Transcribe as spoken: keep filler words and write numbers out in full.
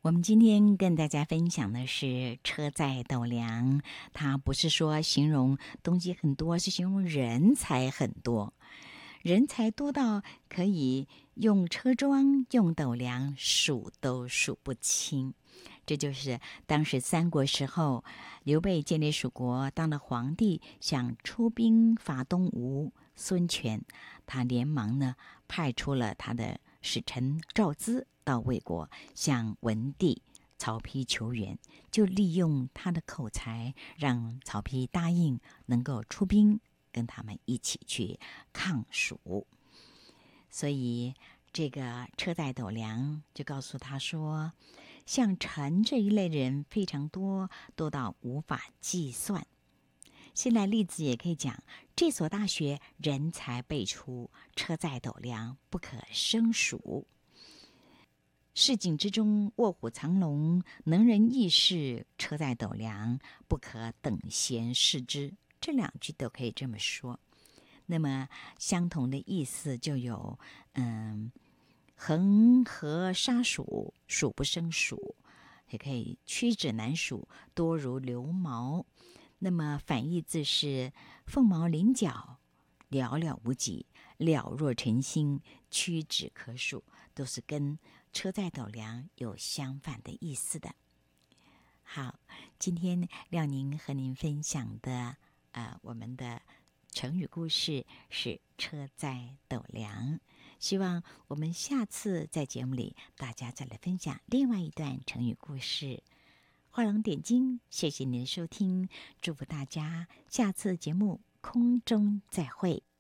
我们今天跟大家分享的是车载斗量，它不是说形容东西很多，是形容人才很多，人才多到可以用车桩、用斗量数都数不清。这就是当时三国时候，刘备建立蜀国，当了皇帝，想出兵伐东吴，孙权他连忙呢派出了他的使臣赵咨到魏国，向文帝曹丕求援，就利用他的口才，让曹丕答应能够出兵跟他们一起去抗蜀。所以这个车载斗量就告诉他说，像臣这一类人非常多，多到无法计算。现在例子也可以讲，这所大学人才辈出，车载斗量不可胜数。市井之中卧虎藏龙，能人异士，车载斗量，不可等闲视之。这两句都可以这么说。那么相同的意思就有，嗯，恒河沙数，数不胜数，也可以屈指难数，多如牛毛。那么反义字是凤毛麟角，寥寥无几，了若晨星，屈指可数，都是跟车载斗量有相反的意思的。好，今天廖宁和您分享的呃，我们的成语故事是车载斗量，希望我们下次在节目里大家再来分享另外一段成语故事。画龙点睛，谢谢您的收听，祝福大家下次节目空中再会。